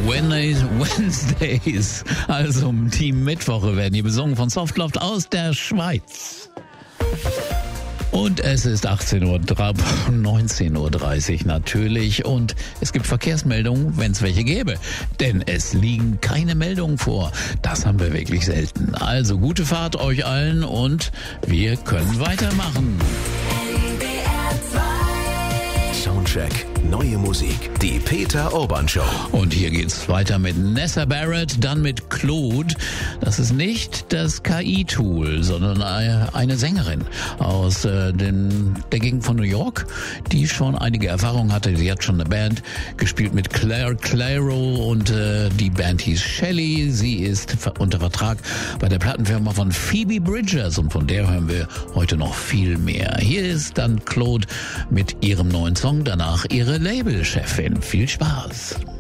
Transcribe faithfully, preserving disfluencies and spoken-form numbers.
Wednesdays, also die Mittwoche, werden hier besungen von Softloft aus der Schweiz. Und es ist achtzehn Uhr, neunzehn Uhr dreißig natürlich und es gibt Verkehrsmeldungen, wenn es welche gäbe. Denn es liegen keine Meldungen vor. Das haben wir wirklich selten. Also gute Fahrt euch allen und wir können weitermachen. Soundcheck, neue Musik, die Peter Urban Show. Und hier geht's weiter mit Nessa Barrett, dann mit Claude. Das ist nicht das K I-Tool, sondern eine Sängerin aus äh, den, der Gegend von New York, die schon einige Erfahrungen hatte. Sie hat schon eine Band gespielt mit Claire Clairo und äh, die Band hieß Shelly. Sie ist unter Vertrag bei der Plattenfirma von Phoebe Bridgers und von der hören wir heute noch viel mehr. Hier ist dann Claude mit ihrem neuen Song, danach ihre Labelchefin. Viel Spaß.